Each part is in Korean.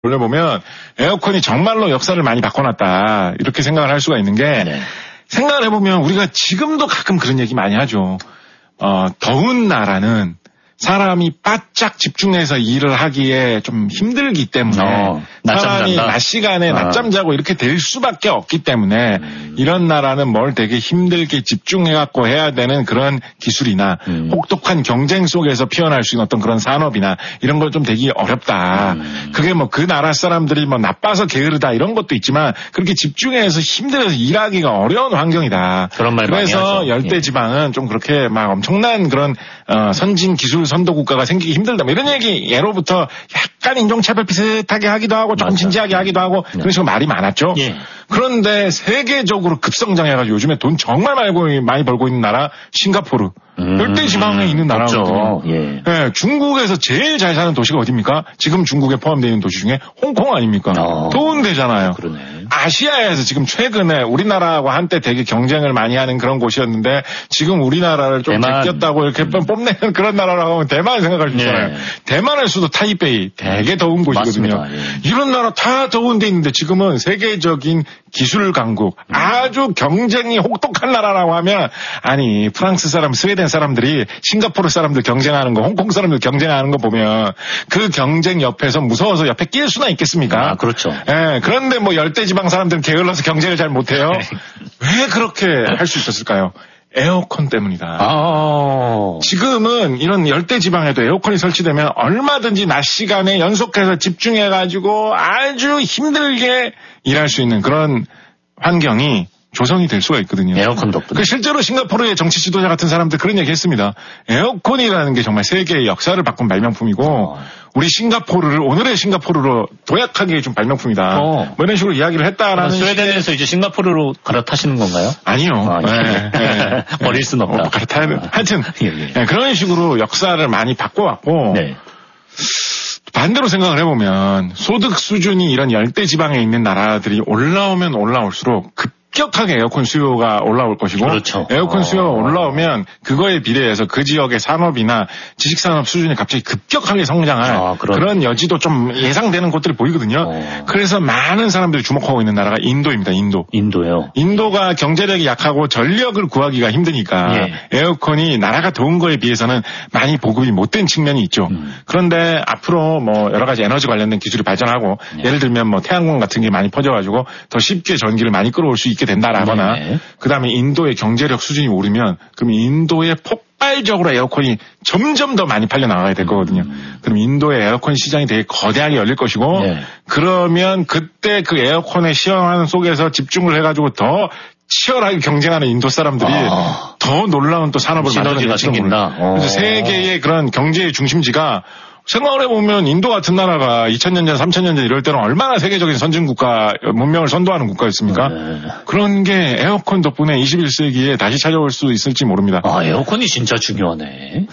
돌려보면 에어컨이 정말로 역사를 많이 바꿔놨다 이렇게 생각을 할 수가 있는 게 생각을 해보면 우리가 지금도 가끔 그런 얘기 많이 하죠. 더운 나라는 사람이 바짝 집중해서 일을 하기에 좀 힘들기 때문에 사람이 낮 시간에 낮잠 자고 이렇게 될 수밖에 없기 때문에 이런 나라는 뭘 되게 힘들게 집중해갖고 해야 되는 그런 기술이나 혹독한 경쟁 속에서 피어날 수 있는 어떤 그런 산업이나 이런 걸 좀 되기 어렵다. 그게 뭐 그 나라 사람들이 뭐 나빠서 게으르다 이런 것도 있지만 그렇게 집중해서 힘들어서 일하기가 어려운 환경이다. 그런 말 많이 하죠. 그래서 열대지방은 좀 그렇게 막 엄청난 그런 선진 기술 선도 국가가 생기기 힘들다. 뭐 이런 얘기 예로부터 약간 인종차별 비슷하게 하기도 하고 조금 진지하게 하기도 하고 그런 식으로 말이 많았죠. 그런데 세계적으로 급성장해가지고 요즘에 돈 정말 많이 벌고 있는 나라 싱가포르. 열대지방에 있는 나라거든요. 중국에서 제일 잘 사는 도시가 어디입니까? 지금 중국에 포함되어 있는 도시 중에 홍콩 아닙니까? 더운 데잖아요. 그러네. 아시아에서 지금 최근에 우리나라하고 한때 되게 경쟁을 많이 하는 그런 곳이었는데 지금 우리나라를 좀 제꼈다고 이렇게 뽐내는 그런 나라라고 하면 대만 생각할 수 있잖아요. 대만의 수도 타이베이 되게 더운 곳이거든요. 이런 나라 다 더운 데 있는데 지금은 세계적인 기술 강국 아주 경쟁이 혹독한 나라라고 하면 아니 프랑스 사람 스웨덴 사람들이 싱가포르 사람들 경쟁하는 거 홍콩 사람들 경쟁하는 거 보면 그 경쟁 옆에서 무서워서 옆에 낄 수나 있겠습니까? 그렇죠. 그런데 뭐 열대지방 사람들은 게을러서 경쟁을 잘 못해요. 왜 그렇게 할 수 있었을까요? 에어컨 때문이다. 지금은 이런 열대지방에도 에어컨이 설치되면 얼마든지 낮 시간에 연속해서 집중해가지고 아주 힘들게 일할 수 있는 그런 환경이 조성이 될 수가 있거든요. 에어컨 덕분에. 실제로 싱가포르의 정치 지도자 같은 사람들 그런 얘기 했습니다. 에어컨이라는 게 정말 세계의 역사를 바꾼 발명품이고 우리 싱가포르를 오늘의 싱가포르로 도약하기에 좀 발명품이다. 뭐 이런 식으로 이야기를 했다라는. 스웨덴에서 이제 싱가포르로 갈아타시는 건가요? 아니요. 버릴 순 없다. 갈아타야 하여튼 그런 식으로 역사를 많이 바꿔왔고 반대로 생각을 해보면 소득 수준이 이런 열대지방에 있는 나라들이 올라오면 올라올수록 급격하게 에어컨 수요가 올라올 것이고 에어컨 수요가 올라오면 그거에 비례해서 그 지역의 산업이나 지식산업 수준이 갑자기 급격하게 성장할 그런 여지도 좀 예상되는 것들이 보이거든요. 그래서 많은 사람들이 주목하고 있는 나라가 인도입니다. 인도요? 인도가 경제력이 약하고 전력을 구하기가 힘드니까 에어컨이 나라가 더운 거에 비해서는 많이 보급이 못된 측면이 있죠. 그런데 앞으로 뭐 여러 가지 에너지 관련된 기술이 발전하고 예를 들면 뭐 태양광 같은 게 많이 퍼져가지고 더 쉽게 전기를 많이 끌어올 수 있게 된다라거나 그다음에 인도의 경제력 수준이 오르면 그럼 인도의 폭발적으로 에어컨이 점점 더 많이 팔려 나가야 될 거거든요. 그럼 인도의 에어컨 시장이 되게 거대하게 열릴 것이고 그러면 그때 그 에어컨의 시원함 속에서 집중을 해가지고 더 치열하게 경쟁하는 인도 사람들이 더 놀라운 또 산업을 만들어낼지도 몰라. 그래서 세계의 그런 경제의 중심지가 생각을 해보면 인도 같은 나라가 2000년 전, 3000년 전 이럴 때는 얼마나 세계적인 선진국가, 문명을 선도하는 국가였습니까? 그런 게 에어컨 덕분에 21세기에 다시 찾아올 수 있을지 모릅니다. 에어컨이 진짜 중요하네.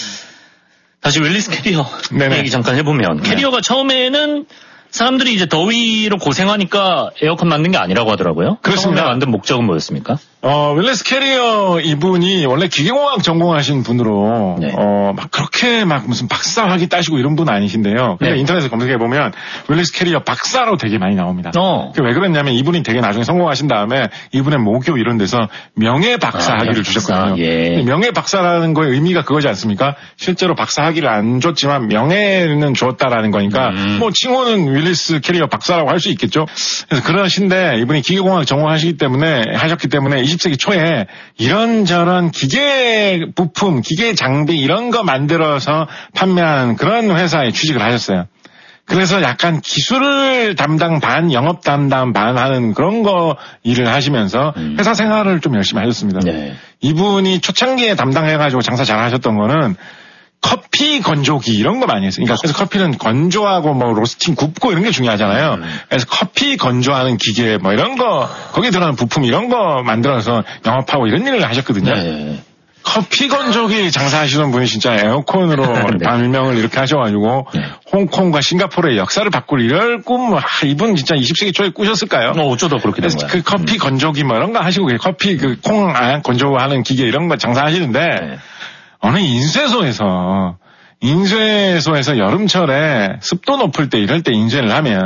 다시 윌리스 캐리어 얘기 잠깐 해보면 캐리어가 처음에는 사람들이 이제 더위로 고생하니까 에어컨 만든 게 아니라고 하더라고요. 그렇습니다. 처음에 만든 목적은 뭐였습니까? 윌리스 캐리어 이분이 원래 기계공학 전공하신 분으로 막 그렇게 막 무슨 박사학위 따시고 이런 분 아니신데요. 근데 인터넷에 검색해보면 윌리스 캐리어 박사로 되게 많이 나옵니다. 왜 그랬냐면 이분이 되게 나중에 성공하신 다음에 이분의 모교 이런 데서 명예 박사 학위를 주셨거든요. 명예 박사라는 거의 의미가 그거지 않습니까? 실제로 박사 학위를 안 줬지만 명예는 줬다라는 거니까 뭐 칭호는 윌리스 캐리어 박사라고 할 수 있겠죠. 그래서 그러신데 이분이 기계공학 전공하셨기 때문에 20세기 초에 이런저런 기계 부품, 기계 장비 이런 거 만들어서 판매하는 그런 회사에 취직을 하셨어요. 그래서 약간 기술 담당 반, 영업 담당 반 하는 그런 거 일을 하시면서 회사 생활을 좀 열심히 하셨습니다. 이분이 초창기에 담당해가지고 장사 잘 하셨던 거는 커피 건조기 이런 거 많이 했어요. 그러니까 그래서 커피는 건조하고 뭐 로스팅 굽고 이런 게 중요하잖아요. 그래서 커피 건조하는 기계 뭐 이런 거 거기에 들어가는 부품 이런 거 만들어서 영업하고 이런 일을 하셨거든요. 커피 건조기 장사하시는 분이 진짜 에어컨으로 발명을 이렇게 하셔가지고 홍콩과 싱가포르의 역사를 바꿀 이럴 꿈 이분 진짜 20세기 초에 꾸셨을까요? 어쩌다 그렇게 된 거야? 그 커피 건조기 뭐 이런 거 하시고 커피 그 콩 건조하는 기계 이런 거 장사하시는데 어느 인쇄소에서 여름철에 습도 높을 때 이럴 때 인쇄를 하면